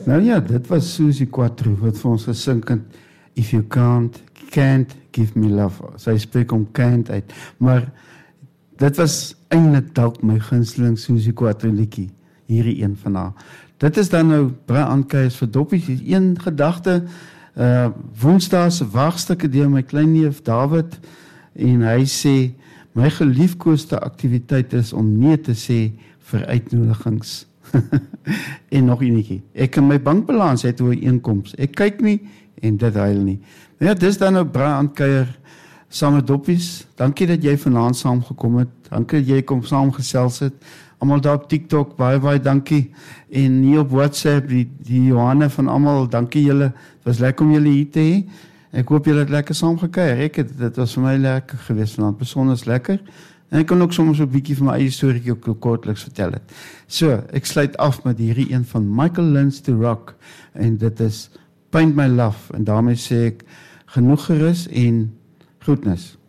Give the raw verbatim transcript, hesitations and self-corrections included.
Nou ja, dit was Susie Quatro wat vir ons gesing het, If you can't, can't give me love. Sy spreek om can't uit, maar dit was eintlik dalk my gunsteling Susie Quatro liedjie, hierdie een van haar. Dit is dan nou Braai Aankuiers vir Doppies, een gedagte, uh, Woensdae se wagstukke deur my kleinneef David, en hy sê, my geliefkoeste aktiwiteit is om nee te sê vir uitnodigings. En nog enetjie, ek in my bankbalans het oor inkomste, ek kyk nie, en dit huil nie. Ja, dis dan nou Braai Aankuier, saam met Doppies, dankie dat jy vanaand saamgekom het, dankie dat jy kom saamgesels het, almal daar op TikTok, baie baie dankie, en hier op WhatsApp, die, die Johanne van almal, dankie julle, het was lekker om julle hier te hê, ek hoop julle het lekker saam gekuier, ek het, dit was vir my lekker geweest vanaand, besonders lekker, en ek kan ook soms 'n bietjie van my eie storie ook kortliks vertel het. So, ek sluit af met hierdie een van Michael Learns to Rock, en dit is Paint My Love, en daarmee sê ek, genoeg gerus en groetnis.